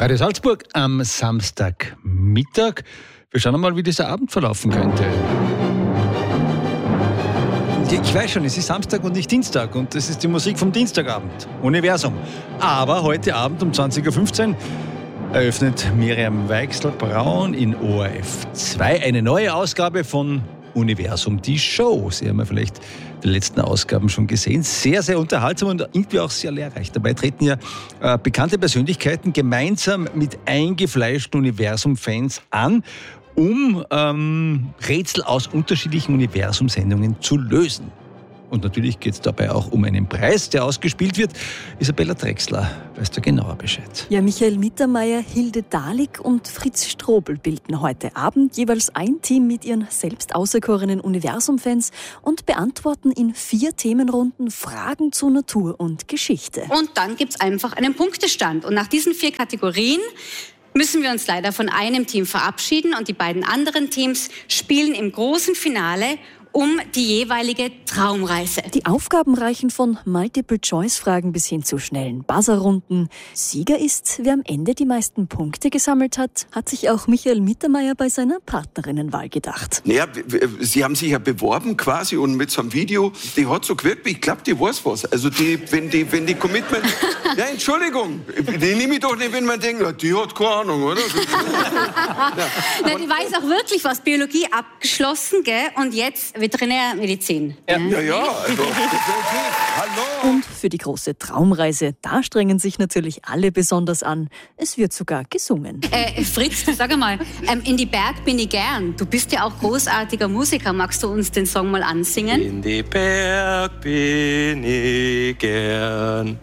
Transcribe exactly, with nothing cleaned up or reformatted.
Radio Salzburg am Samstagmittag. Wir schauen mal, wie dieser Abend verlaufen könnte. Ich weiß schon, es ist Samstag und nicht Dienstag und das ist die Musik vom Dienstagabend, Universum. Aber heute Abend um zwanzig Uhr fünfzehn eröffnet Miriam Weichselbraun in O R F zwei eine neue Ausgabe von Universum, die Show. Sie haben ja vielleicht die letzten Ausgaben schon gesehen. Sehr, sehr unterhaltsam und irgendwie auch sehr lehrreich. Dabei treten ja äh, bekannte Persönlichkeiten gemeinsam mit eingefleischten Universum-Fans an, um ähm, Rätsel aus unterschiedlichen Universumsendungen zu lösen. Und natürlich geht es dabei auch um einen Preis, der ausgespielt wird. Isabella Drechsler weiß da genauer Bescheid. Ja, Michael Mittermeier, Hilde Dahlig und Fritz Strobel bilden heute Abend jeweils ein Team mit ihren selbst auserkorenen Universum-Fans und beantworten in vier Themenrunden Fragen zu Natur und Geschichte. Und dann gibt es einfach einen Punktestand. Und nach diesen vier Kategorien müssen wir uns leider von einem Team verabschieden und die beiden anderen Teams spielen im großen Finale um die jeweilige Traumreise. Die Aufgaben reichen von Multiple-Choice-Fragen bis hin zu schnellen Buzzer-Runden. Sieger ist, wer am Ende die meisten Punkte gesammelt hat, hat sich auch Michael Mittermeier bei seiner Partnerinnenwahl gedacht. Naja, sie haben sich ja beworben quasi und mit so einem Video, die hat so gewirkt, ich glaube, die weiß was. Also die, wenn die, wenn die Commitment... Ja, Entschuldigung, die nehme ich doch nicht, wenn man denkt, die hat keine Ahnung, oder? Ja. Na, die weiß auch wirklich was. Biologie abgeschlossen, gell? Und jetzt Veterinärmedizin. Ja, ja, ja also, hallo. Und für die große Traumreise, da strengen sich natürlich alle besonders an. Es wird sogar gesungen. Äh, Fritz, sag mal, ähm, in die Berg bin ich gern. Du bist ja auch großartiger Musiker. Magst du uns den Song mal ansingen? In die Berg bin ich gern.